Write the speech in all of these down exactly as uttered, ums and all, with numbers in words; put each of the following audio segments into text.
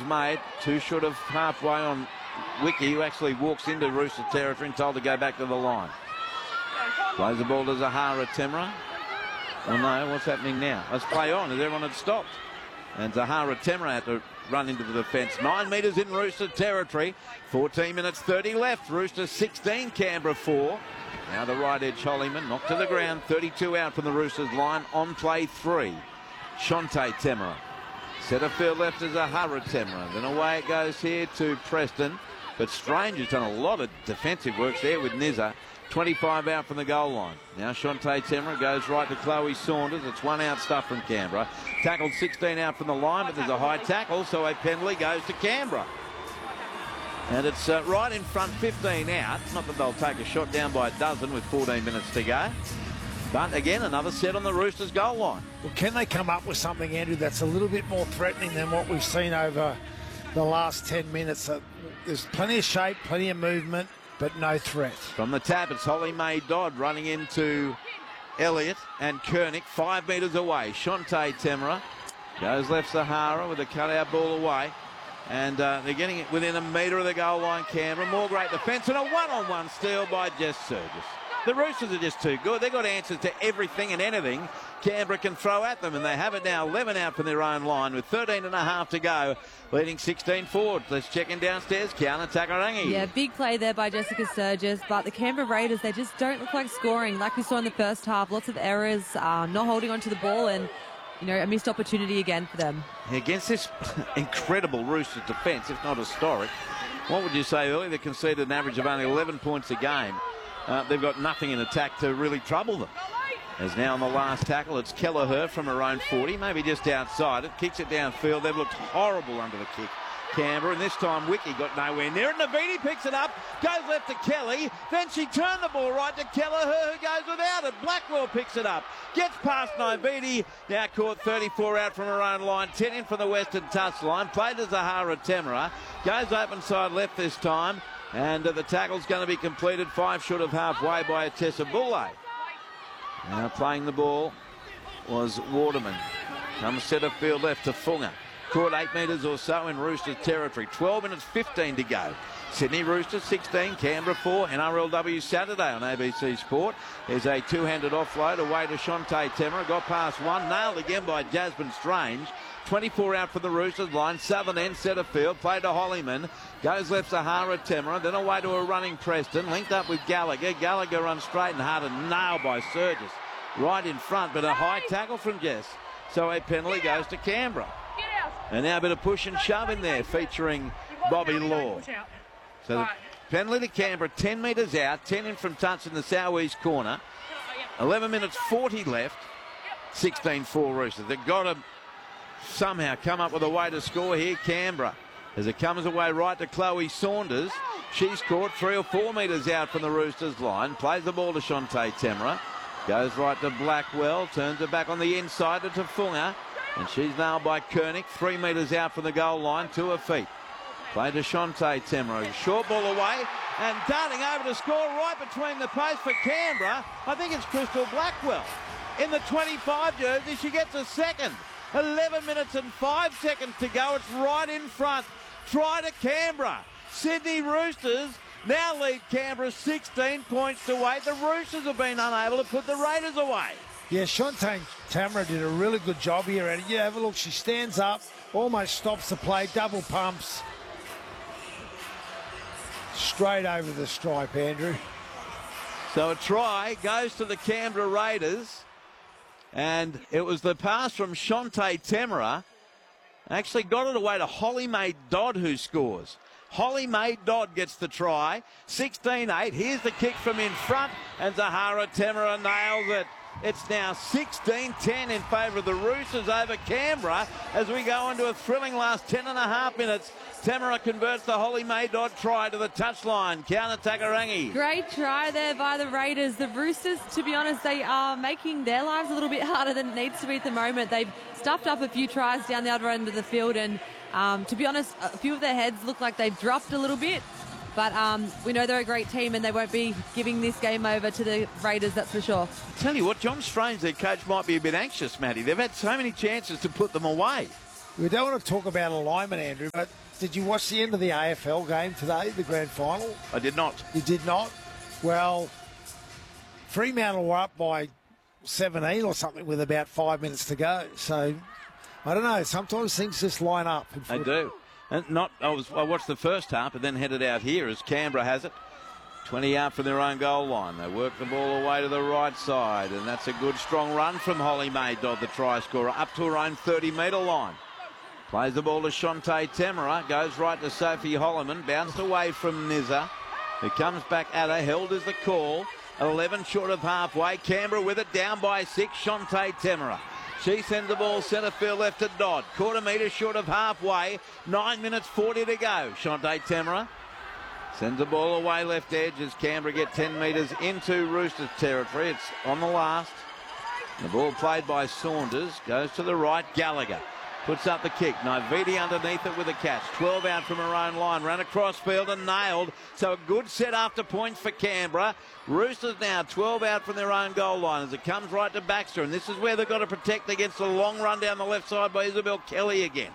runs made. Two short of halfway on Wiki, who actually walks into Rooster territory and told to go back to the line. Plays the ball to Zahara Temra. Well, no, what's happening now? Let's play on as everyone had stopped. And Zahara Temra had to run into the defence. Nine metres in Rooster territory. fourteen minutes thirty left. Rooster sixteen, Canberra four. Now the right edge Hollyman knocked to the ground. thirty-two out from the Roosters line. On play three. Shonte Temra. Centre field left to Zahara Temra. Then away it goes here to Preston. But Strange has done a lot of defensive works there with Nizza. twenty-five out from the goal line. Now Shonte Temra goes right to Chloe Saunders. It's one out stuff from Canberra. Tackled sixteen out from the line, but there's a high tackle, so a penalty goes to Canberra. And it's uh, right in front, fifteen out. Not that they'll take a shot down by a dozen with fourteen minutes to go. But again, another set on the Roosters goal line. Well, can they come up with something, Andrew, that's a little bit more threatening than what we've seen over the last ten minutes? Uh, there's plenty of shape, plenty of movement, but no threat. From the tap, it's Holly May Dodd running into Elliott and Kernick, five metres away. Shonte Temra goes left Zahara with a cutout ball away. And uh, they're getting it within a metre of the goal line, Canberra. More great defence and a one-on-one steal by Jess Surgis. The Roosters are just too good. They've got answers to everything and anything Canberra can throw at them, and they have it now eleven out from their own line with thirteen and a half to go, leading sixteen forward. Let's check in downstairs. Kiana Takarangi. Yeah, big play there by Jessica Surgis, but the Canberra Raiders, they just don't look like scoring like we saw in the first half. Lots of errors, uh, not holding onto the ball, and you know, a missed opportunity again for them. Against this incredible Roosters defence, if not historic, what would you say earlier? They conceded an average of only eleven points a game. Uh, they've got nothing in attack to really trouble them. As now on the last tackle, it's Kelleher from her own forty, maybe just outside it. Kicks it downfield. They've looked horrible under the kick, Canberra, and this time Wiki got nowhere near it. Navidi picks it up, goes left to Kelly, then she turned the ball right to Kelleher, who goes without it. Blackwell picks it up, gets past Navidi, now caught thirty-four out from her own line, ten in from the western touch line, played to Zahara Temra, goes open side left this time, and uh, the tackle's going to be completed five short of halfway by Tessa Bulle. Now playing the ball was Waterman. Comes centre field left to Funga. Caught eight metres or so in Roosters territory. twelve minutes fifteen to go. Sydney Roosters sixteen, Canberra four, N R L W Saturday on A B C Sport. There's a two-handed offload away to Shonte Temra. Got past one, nailed again by Jasmine Strange. twenty-four out from the Roosters line. Southern end centre field. Played to Hollyman. Goes left Zahara Temra. Then away to a running Preston. Linked up with Gallagher. Gallagher runs straight and hard and nailed by Surgis. Right in front, but a high tackle from Jess. So a penalty goes to Canberra. And now a bit of push and shove in there featuring Bobby Law. So the penalty to Canberra, ten metres out, ten in from touch in the south-east corner. eleven minutes forty left, sixteen four Roosters. They've got to somehow come up with a way to score here, Canberra. As it comes away right to Chloe Saunders. She's caught three or four metres out from the Roosters line. Plays the ball to Shonte Temra. Goes right to Blackwell. Turns it back on the inside to Tafunga. And she's nailed by Kernick. Three metres out from the goal line to her feet. Play to Shonte Temra. Short ball away. And darting over to score right between the posts for Canberra. I think it's Crystal Blackwell. In the twenty-five jersey, she gets a second. eleven minutes and five seconds to go. It's right in front. Try to Canberra. Sydney Roosters now lead Canberra sixteen points to eight. The Roosters have been unable to put the Raiders away. Yeah, Shonte Temra did a really good job here. And yeah, have a look. She stands up, almost stops the play, double pumps. Straight over the stripe, Andrew. So a try goes to the Canberra Raiders. And it was the pass from Shonte Temra. Actually got it away to Holly May Dodd, who scores. Holly May Dodd gets the try. sixteen eight. Here's the kick from in front. And Zahara Temra nails it. It's now sixteen ten in favour of the Roosters over Canberra as we go into a thrilling last ten and a half minutes. Temra converts the Holly May Dodd try to the touchline. Kiana Takarangi. Great try there by the Raiders. The Roosters, to be honest, they are making their lives a little bit harder than it needs to be at the moment. They've stuffed up a few tries down the other end of the field, and um, to be honest, a few of their heads look like they've dropped a little bit. But um, we know they're a great team and they won't be giving this game over to the Raiders, that's for sure. I tell you what, John Strange, their coach, might be a bit anxious, Matty. They've had so many chances to put them away. We don't want to talk about alignment, Andrew, but did you watch the end of the A F L game today, the grand final? I did not. You did not? Well, Fremantle were up by seventeen or something with about five minutes to go. So, I don't know. Sometimes things just line up. They do. And not. I was. I watched the first half, but then headed out here as Canberra has it. twenty out from their own goal line. They work the ball away to the right side, and that's a good, strong run from Holly Maydod, the try scorer, up to her own thirty-metre line. Plays the ball to Shante Temera, goes right to Sophie Holloman, bounced away from Nizza, who comes back at her, held is the call, eleven short of halfway, Canberra with it, down by six, Shante Temera. She sends the ball centre field left to Dodd, quarter metre short of halfway, nine minutes forty to go, Shante Temera. Sends the ball away left edge as Canberra get ten metres into Roosters territory. It's on the last. The ball played by Saunders, goes to the right, Gallagher. Puts up the kick. Naiviti underneath it with a catch. twelve out from her own line. Ran across field and nailed. So a good set after points for Canberra. Roosters now twelve out from their own goal line as it comes right to Baxter. And this is where they've got to protect against the long run down the left side by Isabel Kelly again.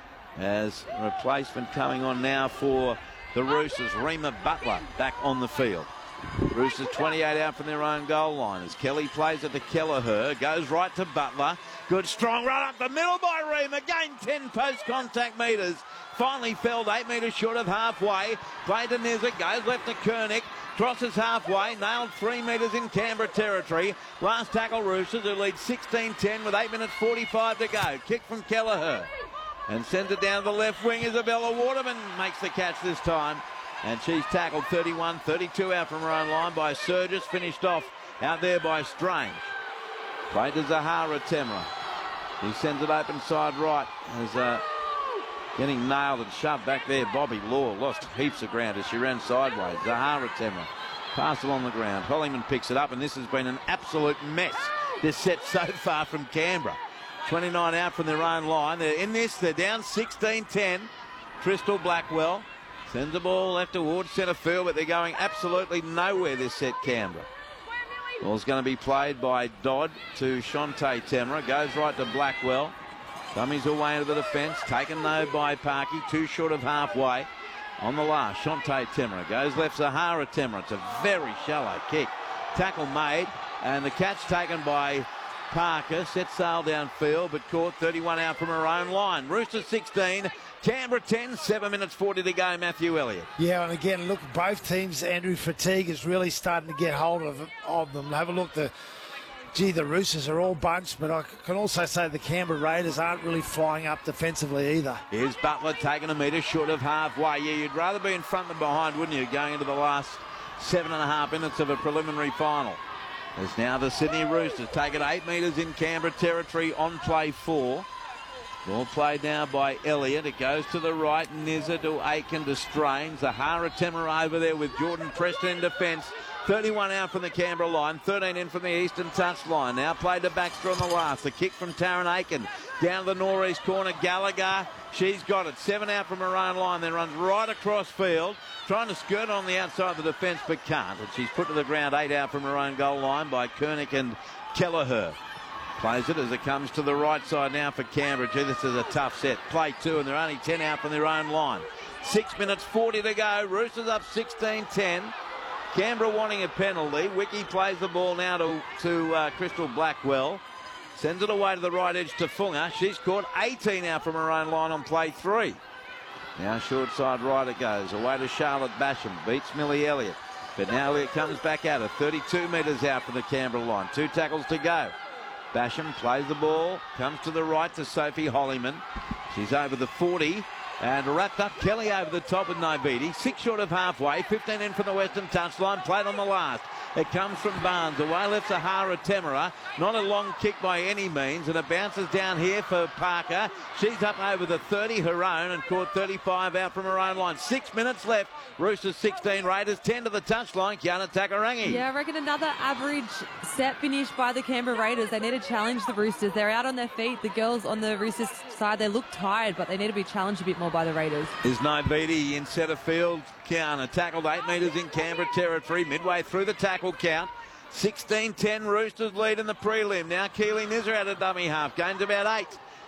As replacement coming on now for the Roosters. Rima Butler back on the field. Roosters twenty-eight out from their own goal line as Kelly plays it to Kelleher. Goes right to Butler. Good strong run up the middle by Rima. Gained ten post-contact metres. Finally felled eight metres short of halfway. Played to Nizza. Goes left to Koenig. Crosses halfway. Nailed three metres in Canberra territory. Last tackle Roosters who lead sixteen ten with eight minutes forty-five to go. Kick from Kelleher. And sends it down the left wing. Isabella Waterman makes the catch this time. And she's tackled thirty-one thirty-two out from her own line by Surgis. Finished off out there by Strange. Played to Zahara Temera. He sends it open side right. As uh, getting nailed and shoved back there. Bobby Law lost heaps of ground as she ran sideways. Zahara Temera. Pass along the ground. Hollyman picks it up, and this has been an absolute mess, this set so far from Canberra. twenty-nine out from their own line. They're in this. They're down sixteen ten. Crystal Blackwell sends the ball left towards centre field, but they're going absolutely nowhere this set, Canberra. Ball's going to be played by Dodd to Shante Temera. Goes right to Blackwell. Dummies away into the defence. Taken though by Parky. Two short of halfway. On the last, Shante Temera. Goes left, Zahara Temera. It's a very shallow kick. Tackle made. And the catch taken by Parker. Set sail downfield, but caught thirty-one out from her own line. Roosters sixteen. Canberra ten, seven minutes forty to go, Matthew Elliott. Yeah, and again, look, both teams, Andrew, fatigue is really starting to get hold of, of them. Have a look, the, gee, the Roosters are all bunched, but I can also say the Canberra Raiders aren't really flying up defensively either. Here's Butler taking a metre short of halfway. Yeah, you'd rather be in front than behind, wouldn't you, going into the last seven and a half minutes of a preliminary final. As now the Sydney Roosters take it eight metres in Canberra territory on play four. Ball played now by Elliott. It goes to the right. Nizza to Aiken to Strange. Zahara Temera over there with Jordan Preston in defence. thirty-one out from the Canberra line. thirteen in from the eastern touch line. Now played to Baxter on the last. The kick from Taryn Aiken. Down to the northeast corner. Gallagher. She's got it. Seven out from her own line. Then runs right across field. Trying to skirt on the outside of the defence but can't. And she's put to the ground eight out from her own goal line by Koenig and Kelleher. Plays it as it comes to the right side now for Canberra. Gee, this is a tough set. Play two, and they're only ten out from their own line. Six minutes forty to go. Roosters up sixteen ten. Canberra wanting a penalty. Wiki plays the ball now to, to uh, Crystal Blackwell. Sends it away to the right edge to Funga. She's caught eighteen out from her own line on play three. Now short side right it goes. Away to Charlotte Basham. Beats Millie Elliott. But now Elliott comes back at her. thirty-two metres out from the Canberra line. Two tackles to go. Basham plays the ball, comes to the right to Sophie Hollyman. She's over the forty and wrapped up. Kelly over the top with Naiviti. Six short of halfway, fifteen in from the western touchline, played on the last. It comes from Barnes. Away left Zahara Temera. Not a long kick by any means, and it bounces down here for Parker. She's up over the thirty, her own, and caught thirty-five out from her own line. Six minutes left. Roosters sixteen, Raiders ten to the touchline. Kiana Takarangi. Yeah, I reckon another average set finish by the Canberra Raiders. They need to challenge the Roosters. They're out on their feet. The girls on the Roosters side, they look tired, but they need to be challenged a bit more by the Raiders. Is Naiviti in centre field. Kiana tackled eight metres in Canberra territory, midway through the tackle count. sixteen ten Roosters lead in the prelim. Now Keely Nizza out of dummy half. Gains about eight.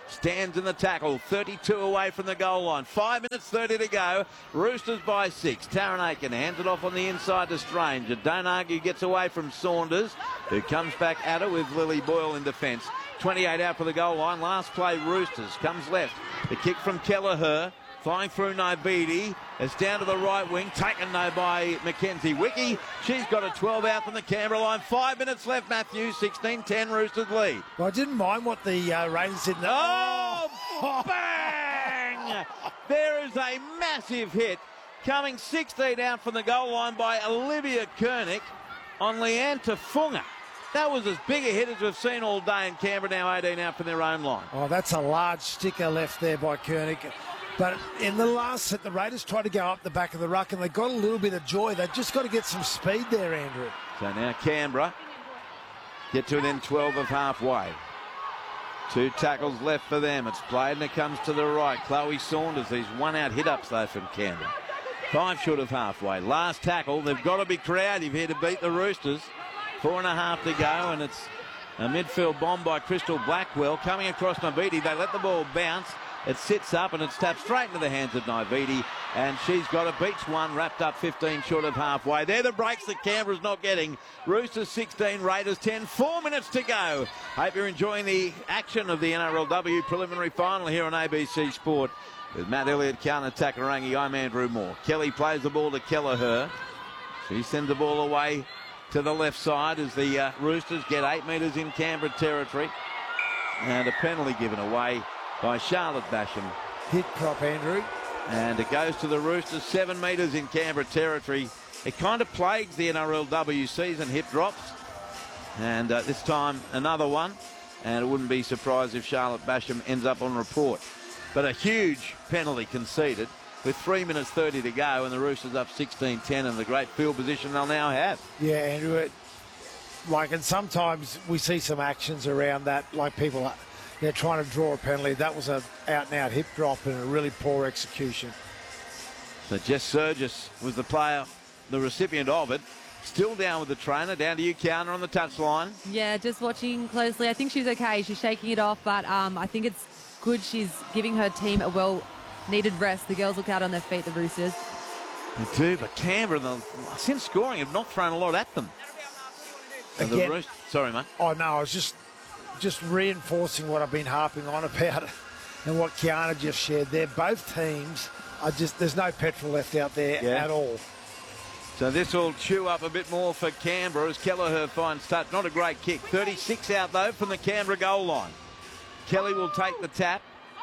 stands in the tackle, thirty-two away from the goal line. Five minutes thirty to go. Roosters by six. Taryn Aiken hands it off on the inside to Strange. Don't argue, gets away from Saunders, who comes back at it with Lily Boyle in defence. twenty-eight out for the goal line. Last play, Roosters. Comes left. The kick from Kelleher. Flying through Nobedi. It's down to the right wing. Taken though by Mackenzie Wickie. She's got a twelve out from the Canberra line. Five minutes left, Matthew. sixteen ten Roosters lead. Well, I didn't mind what the uh, Raiders did. Oh, oh, bang! There is a massive hit coming sixteen out from the goal line by Olivia Kernick on Leanne Tafunga. That was as big a hit as we've seen all day in Canberra, now eighteen out from their own line. Oh, that's a large sticker left there by Kernick. But in the last set, the Raiders tried to go up the back of the ruck and they got a little bit of joy. They've just got to get some speed there, Andrew. So now Canberra get to within twelve of halfway. Two tackles left for them. It's played and it comes to the right. Chloe Saunders, these one-out hit-ups though from Canberra. Five short of halfway. Last tackle. They've got to be creative here to beat the Roosters. Four and a half to go, and it's a midfield bomb by Crystal Blackwell. Coming across Nobedi, they let the ball bounce. It sits up and it's tapped straight into the hands of Nobedi, and she's got a beach one wrapped up fifteen short of halfway. They're the breaks that Canberra's not getting. Roosters sixteen, Raiders ten. Four minutes to go. Hope you're enjoying the action of the N R L W preliminary final here on A B C Sport. With Matt Elliott, Kiana Takarangi, I'm Andrew Moore. Kelly plays the ball to Kelleher. She sends the ball away to the left side as the uh, Roosters get eight metres in Canberra territory. And a penalty given away by Charlotte Basham. Hit prop, Andrew. And it goes to the Roosters, seven metres in Canberra territory. It kind of plagues the N R L W season, hip drops. And uh, this time another one. And it wouldn't be surprised if Charlotte Basham ends up on report. But a huge penalty conceded with three minutes thirty to go, and the Roosters up sixteen ten, and the great field position they'll now have. Yeah, Andrew. It, like, and sometimes we see some actions around that, like people they're trying to draw a penalty. That was an out-and-out hip drop and a really poor execution. So Jess Surgis was the player, the recipient of it. Still down with the trainer. Down to you, Kiana, on the touchline. Yeah, just watching closely. I think she's okay. She's shaking it off, but um, I think it's good she's giving her team a well-needed rest. The girls look out on their feet, the Roosters. They do, but Canberra, the, since scoring, have not thrown a lot at them. And Again, the Roosters, sorry, mate. Oh, no, I was just... just reinforcing what I've been harping on about and what Kiana just shared there. Both teams are just, there's no petrol left out there yeah. at all. So this will chew up a bit more for Canberra as Kelleher finds touch. Not a great kick. thirty-six out, though, from the Canberra goal line. Kelly will take the tap.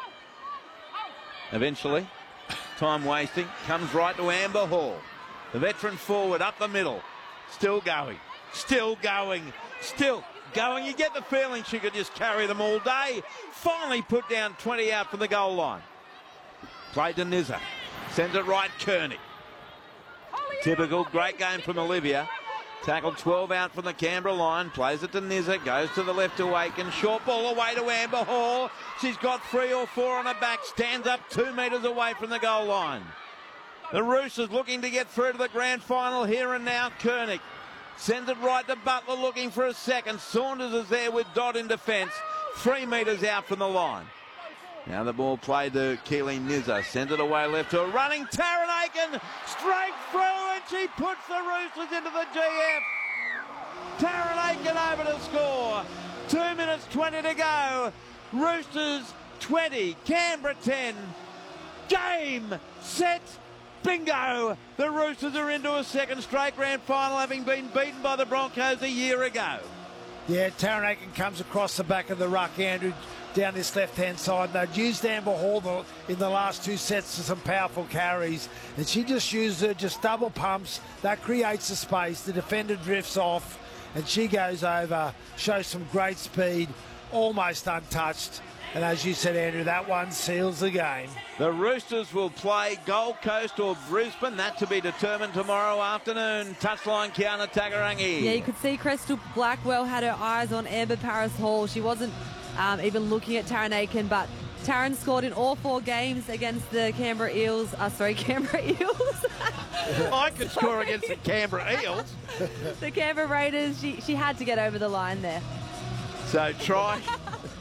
Eventually. Time wasting. Comes right to Amber Hall. The veteran forward up the middle. Still going. Still going. Still going. You get the feeling she could just carry them all day. Finally put down twenty out from the goal line. Played to Nizza. Sends it right, Kearney. Typical. Great game from Olivia. Tackled twelve out from the Canberra line. Plays it to Nizza. Goes to the left to Aiken. Short ball away to Amber Hall. She's got three or four on her back. Stands up two metres away from the goal line. The Roosters looking to get through to the grand final here and now. Kearney sends it right to Butler looking for a second. Saunders is there with Dodd in defence. Three metres out from the line. Now the ball played to Keely Nizza. Sends it away left to a running Taryn Aiken. Straight through, and she puts the Roosters into the G F. Taryn Aiken over to score. Two minutes twenty to go. Roosters twenty, Canberra ten. Game, set, bingo. The Roosters are into a second straight grand final, having been beaten by the Broncos a year ago. Yeah, Taryn Aiken comes across the back of the ruck, Andrew, down this left-hand side. They'd used Amber Hall in the last two sets for some powerful carries, and she just used her, just double pumps. That creates the space. The defender drifts off, and she goes over, shows some great speed, almost untouched. And as you said, Andrew, that one seals the game. The Roosters will play Gold Coast or Brisbane. That to be determined tomorrow afternoon. Touchline, Kiana Takarangi. Yeah, you could see Crystal Blackwell had her eyes on Amber Paris Hall. She wasn't um, even looking at Taryn Aiken, but Taryn scored in all four games against the Canberra Eels. Uh, sorry, Canberra Eels. I could score against the Canberra Eels. The Canberra Raiders, she, she had to get over the line there. So try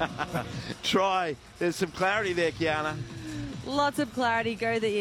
Try. There's some clarity there, Kiana. Lots of clarity. Go the